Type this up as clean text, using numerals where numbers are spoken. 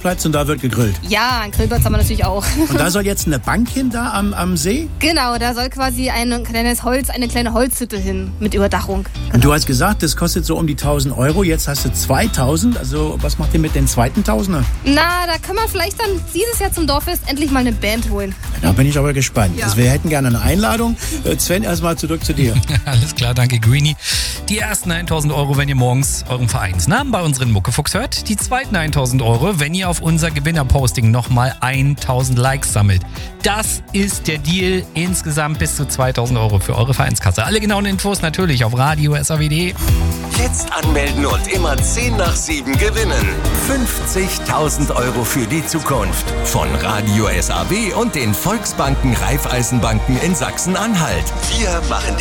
Sportplatz und da wird gegrillt. Ja, einen Grillplatz haben wir natürlich auch. Und da soll jetzt eine Bank hin, da am See? Genau, da soll quasi eine kleine Holzhütte hin mit Überdachung. Genau. Und du hast gesagt, das kostet so um die 1.000 Euro. Jetzt hast du 2.000. Also was macht ihr mit den zweiten Tausender? Na, da können wir vielleicht dann dieses Jahr zum Dorffest endlich mal eine Band holen. Da bin ich aber gespannt. Ja. Also wir hätten gerne eine Einladung. Sven, erstmal zurück zu dir. Alles klar, danke Greenie. Die ersten 1.000 Euro, wenn ihr morgens euren Vereinsnamen bei unseren Muckefuchs hört. Die zweiten 1.000 Euro, wenn ihr auf unser Gewinnerposting nochmal 1.000 Likes sammelt. Das ist der Deal. Insgesamt bis zu 2.000 Euro für eure Vereinskasse. Alle genauen Infos natürlich auf Radio SAW.de. Jetzt anmelden und immer 10 nach 7 gewinnen. 50.000 Euro für die Zukunft. Von Radio SAW und den Volksbanken Raiffeisenbanken in Sachsen-Anhalt. Wir machen